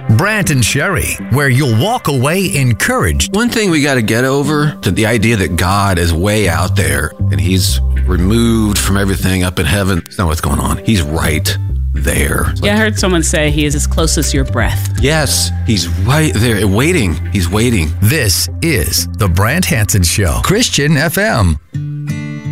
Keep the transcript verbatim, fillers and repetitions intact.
Brant and Sherry, where you'll walk away encouraged. One thing we got to get over to the idea that God is way out there and he's removed from everything up in heaven. That's not what's going on. He's right there. Yeah, I heard someone say he is as close as your breath. Yes, he's right there, waiting. He's waiting. This is the Brant Hansen Show, Christian F M.